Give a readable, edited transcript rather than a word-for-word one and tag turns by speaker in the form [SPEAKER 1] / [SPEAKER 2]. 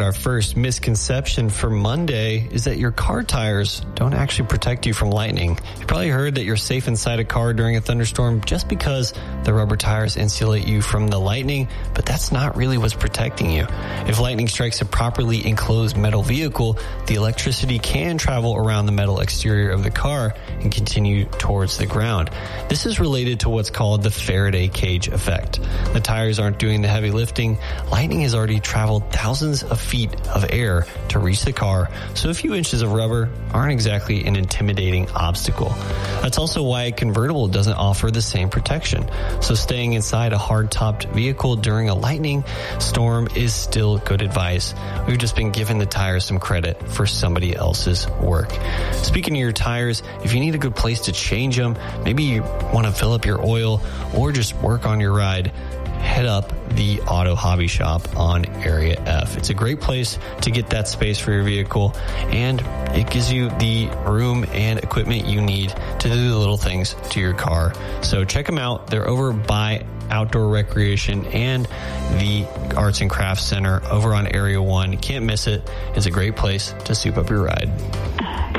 [SPEAKER 1] our first misconception for Monday is that your car tires don't actually protect you from lightning. You probably heard that you're safe inside a car during a thunderstorm just because the rubber tires insulate you from the lightning, but that's not really what's protecting you. If lightning strikes a properly enclosed metal vehicle, the electricity can travel around the metal exterior of the car and continue towards the ground. This is related to what's called the Faraday cage effect. The tires aren't doing the heavy lifting. Lightning has already traveled thousands of feet of air to reach the car, so a few inches of rubber aren't exactly an intimidating obstacle. That's also why a convertible doesn't offer the same protection. So staying inside a hard-topped vehicle during a lightning storm is still good advice. We've just been giving the tires some credit for somebody else's work. Speaking of your tires, if you need a good place to change them, maybe you want to fill up your oil or just work on your ride, head up the Auto Hobby Shop on Area F. It's a great place to get that space for your vehicle, and it gives you the room and equipment you need to do the little things to your car. So check them out. They're over by Outdoor Recreation and the Arts and Crafts Center over on Area 1. Can't miss it. It's a great place to soup up your ride.